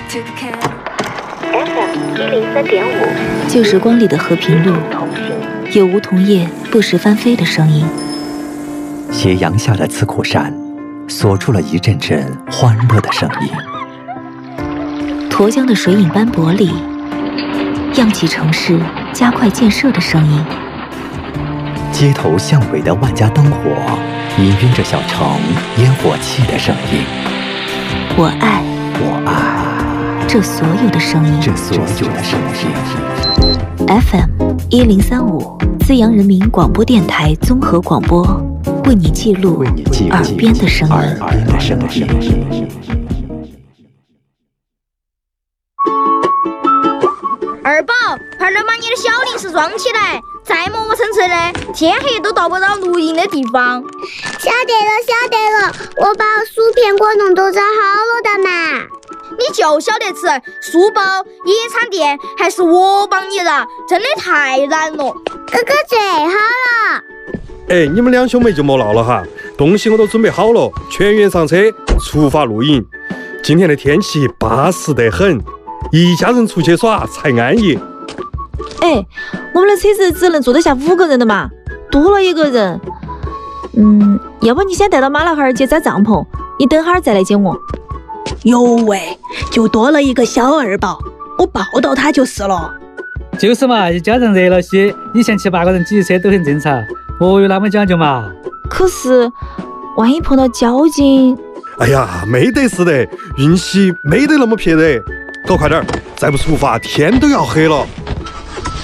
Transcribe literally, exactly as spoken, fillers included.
F M 一零三点五， 旧时光里的和平路，有梧桐叶不时翻飞的声音。 斜阳下的刺库山，锁出了一阵阵欢乐的声音。 沱江的水影斑驳里，漾起城市加快建设的声音。 街头巷尾的万家灯火，氤氲着小城烟火气的声音。 我爱， 我爱这所有的声音， 这所有的声音。 F M 一零三五，资阳人民广播电台综合广播，为你记录耳边的声音。 耳边的声音。 二宝，快点把你的小零食装起来，再磨磨蹭蹭的，天黑都到不到录音的地方。 晓得了，晓得了，我把薯片果冻都装好了的嘛。 你就晓得吃书包、野餐垫，还是我帮你的，真的太难了。 哥哥最好了。 哎，你们两兄妹就莫闹了哈，东西我都准备好了，全员上车，出发露营。今天的天气巴适得很，一家人出去耍才安逸。 哎，我们的车子只能坐得下五个人的嘛，多了一个人，嗯，要不你先带到马老汉儿去扎帐篷，你等会儿再来接我。 哟喂，就多了一个小二宝，我抱到他就是了。 就是嘛，一家人热闹些，以前七八个人挤车都很正常，莫有那么讲究嘛。 可是万一碰到交警…… 哎呀，没得事的，运气没得那么撇的，搞快点，再不出发天都要黑了。